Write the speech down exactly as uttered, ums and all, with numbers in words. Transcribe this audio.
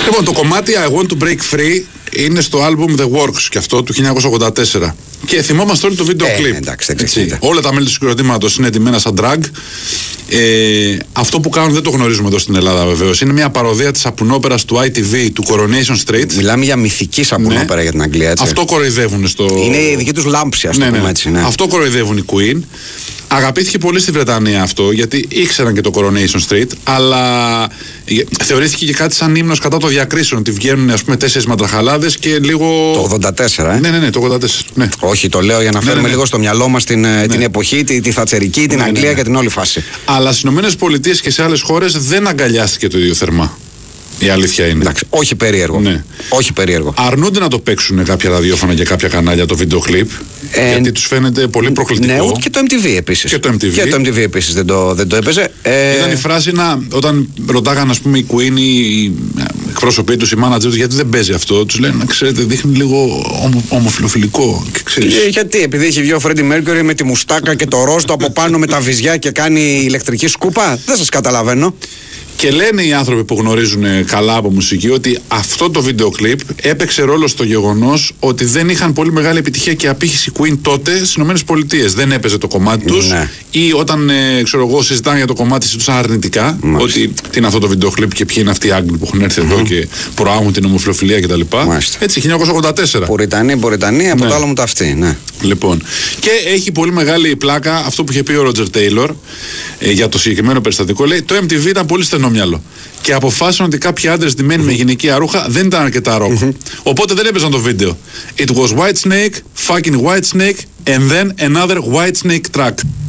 Λοιπόν, το κομμάτι I Want to Break Free είναι στο album The Works και αυτό του χίλια εννιακόσια ογδόντα τέσσερα. Και θυμόμαστε όλοι το βίντεο ε, κλιπ. Εντάξει, όλα τα μέλη του συγκροτήματος είναι ετοιμένα σαν drag. Ε, αυτό που κάνουν δεν το γνωρίζουμε εδώ στην Ελλάδα βεβαίως. Είναι μια παροδία της σαπουνόπερας του άι τι βι, του Coronation Street. Μιλάμε για μυθική σαπουνόπερα, ναι, για την Αγγλία, έτσι. Αυτό κοροϊδεύουν στο. Είναι η δική τους λάμψη, ας το ναι, πούμε, ναι. έτσι. Ναι. Αυτό κοροϊδεύουν οι Queen. Αγαπήθηκε πολύ στη Βρετανία αυτό, γιατί ήξεραν και το Coronation Street, αλλά θεωρήθηκε και κάτι σαν ύμνος κατά των διακρίσεων. Ότι βγαίνουν, ας πούμε, τέσσερις μαντραχαλάδες και λίγο. Το ογδόντα τέσσερα, ε. Ναι, ναι, ναι, το ογδόντα τέσσερα. Ναι. Όχι, το λέω για να φέρουμε ναι, ναι. λίγο στο μυαλό μας την, ναι. την εποχή, τη, τη θατσερική, την ναι, Αγγλία ναι, ναι. και την όλη φάση. Αλλά στις ΗΠΑ και σε άλλες χώρες δεν αγκαλιάστηκε το ίδιο θερμά. Η αλήθεια είναι. Εντάξει, όχι περίεργο. Ναι. Όχι περίεργο. Αρνούνται να το παίξουν κάποια ραδιόφωνα και κάποια κανάλια το βίντεο κλιπ. Ε, γιατί τους φαίνεται πολύ προκλητικό. Ναι, ούτε και το εμ τι βι επίσης. Και το εμ τι βι. Και το εμ τι βι επίσης δεν το, δεν το έπαιζε. Ε... Ήταν η φράση να, όταν ρωτάγαν, ας πούμε, οι Queen, οι εκπρόσωποι τους, οι manager τους, γιατί δεν παίζει αυτό. Τους λένε, ξέρετε, δείχνει λίγο ομο, ομοφιλοφιλικό. Και ξέρεις. Και, γιατί, επειδή έχει βγει ο Freddie Mercury με τη μουστάκα και το ροζ του από πάνω με τα βυζιά και κάνει ηλεκτρική σκούπα. Δεν σας καταλαβαίνω. Και λένε οι άνθρωποι που γνωρίζουν καλά από μουσική ότι αυτό το βίντεο κλιπ έπαιξε ρόλο στο γεγονός ότι δεν είχαν πολύ μεγάλη επιτυχία και απήχηση Queen τότε στις ΗΠΑ. Δεν έπαιζε το κομμάτι τους, ναι. ή όταν ε, ξέρω εγώ, συζητάνε για το κομμάτι συζητούσαν αρνητικά. Μάλιστα. Ότι τι είναι αυτό το βίντεο κλιπ και ποιοι είναι αυτοί οι Άγγλοι που έχουν έρθει mm-hmm. εδώ και προάγουν την ομοφιλοφιλία κτλ. Έτσι, χίλια εννιακόσια ογδόντα τέσσερα. Πουριτανοί, Πουριτανοί, από ναι. το άλλο μου τα αυτή. Ναι. Λοιπόν, και έχει πολύ μεγάλη πλάκα αυτό που είχε πει ο Ρότζερ Τέιλορ ε, για το συγκεκριμένο περιστατικό. Λέει το εμ τι βι ήταν πολύ στενό μυαλό. Και αποφάσισαν ότι κάποιοι άντρες ντυμένοι mm-hmm. με γυναικεία ρούχα δεν ήταν αρκετά ροκ. Mm-hmm. Οπότε δεν έπαιζαν το βίντεο. It was White Snake, fucking White Snake, and then another White Snake track.